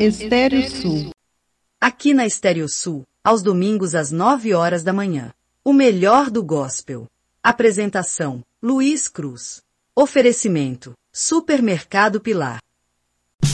Estéreo Sul. Aqui na Estéreo Sul, aos domingos às 9 horas da manhã. O melhor do gospel. Apresentação: Luiz Cruz. Oferecimento: Supermercado Pilar.